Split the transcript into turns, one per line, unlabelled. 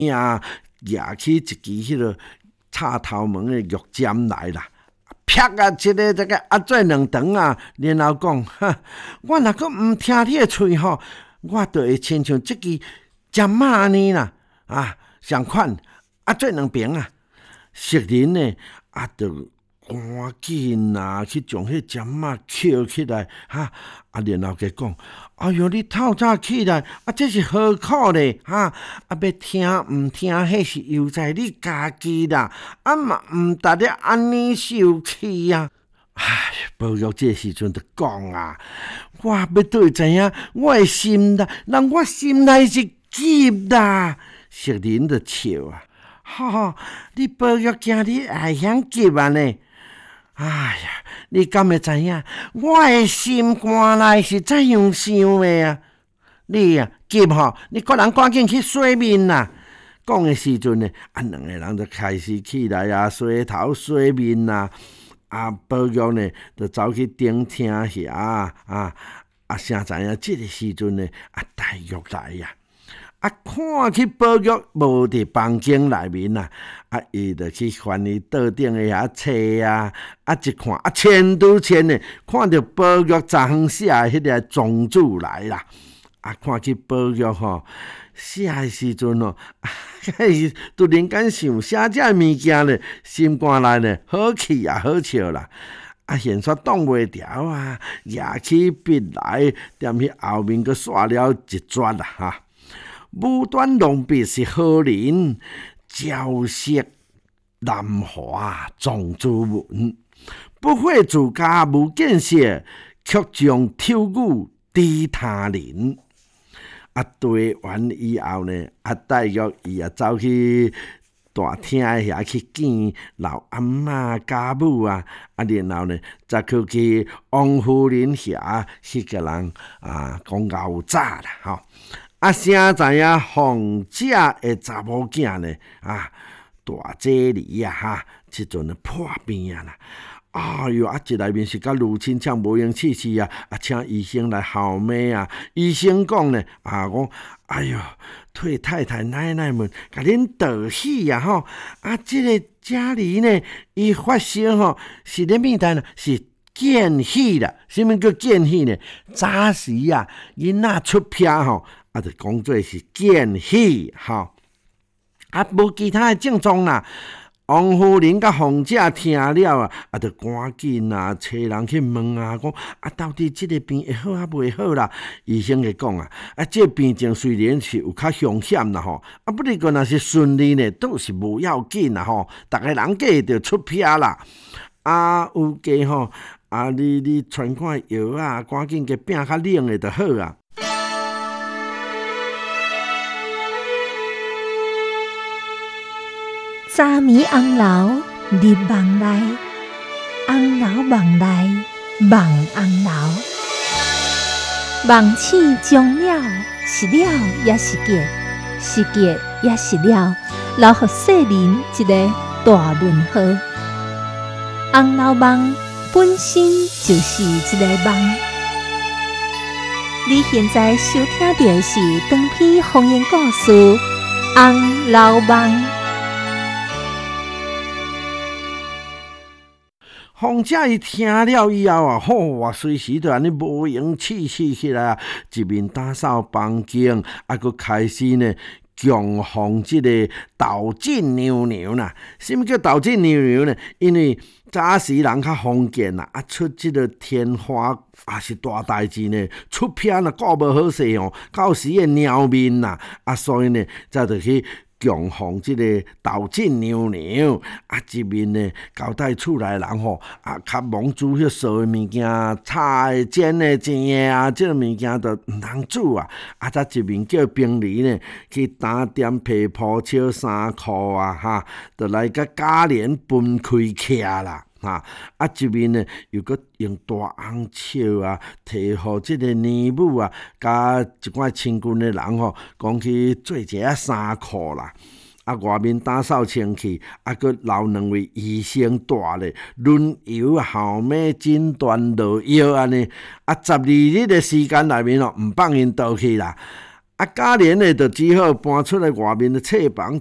呀，拿起一支迄个插头毛的玉针来啦，啪啊一个这个做两长啊，然后讲，我若阁毋听你的喙吼，我就会亲像即支针马安尼啦，相款做两边啊，熟人呢就赶紧去将迄针马捡起来，然后佮讲，哎哟，你透早起来，这是何苦咧？要听毋听，迄是由在你家己啦，嘛毋值得安尼受气啊！宝玉这时阵就讲啊，我要对知影我的心啦，人我心内是急啦，熟人就笑啊，你宝玉惊你会晓急啊呢？哎呀，你敢会知影？我的心肝内是怎样想的啊？你急你个人赶紧去洗面啦！讲的时阵呢，两个人就开始起来洗头洗面啦。宝玉呢，就走去顶厅遐谁知影这个时阵呢，黛玉来呀。看去宝玉无伫房间内面伊就去翻伊桌顶的遐册一看千拄千呢，看到宝玉昨昏写迄个宗主来啦，看去宝玉写的时阵突然间想写这物件咧，心肝内呢好气好笑啦。现煞挡袂牢拿起笔来，踮迄后面佫刷了一撮啦牡丹浓笔是好人，娇色兰花种子文。不会自家无见识，却将挑语抵他人。对完以后呢，黛玉伊走去大厅遐去见老阿嬷家母然后呢，再去王夫人遐去甲人讲牛杂啦谁知影凤姐的查某囝呢大姐离即阵破病啦。一内面是甲如亲像无用气势请医生来号脉医生讲呢讲哎哟，退太太奶奶们甲恁道喜即个家里呢伊发烧是咧面单是见喜啦。什么叫见喜呢？早时囡仔出撇就讲做是见喜无其他的症状啦。王夫人甲凤姐听了就赶紧找人去问讲到底这个病会好袂好啦？医生就讲这病症虽然是有较凶险啦不过若是顺利呢，都是无要紧啦大家人家就出撇啦。有加你传款药赶紧给饼较冷的就好
早暝红楼入梦内，红楼梦内梦红楼。梦醒终了，是了也是结，是结也是了，留予世人一个大问号。红楼梦本身就是一个梦。你现在收听到的是长篇方言故事《红楼梦》。
凤姐伊听了以后随时就安尼无用气势起来一面打扫房间佫开始呢供奉这个斗锦娘娘啦。什么叫斗锦娘娘呢？因为早时人较封建出这个天花是大代志呢，出片顾无好势到时会鸟面所以呢，才就去供奉这个斗锦娘娘一面呢交代厝内人较忙煮迄烧的物件、菜煎的、煎的这个物件都毋通煮再一面叫兵lí呢去打点被铺、笑衫裤就来甲价帘分开徛啦。一面呢又搁用大红笑摕互即个年母甲一寡亲近的人讲去做一下衫裤啦。外面打扫清气，搁留两位医生带咧轮流号脉诊断落药安尼12日的时间内面毋放因倒去啦。 啊，可怜的就只好搬出来外面的册房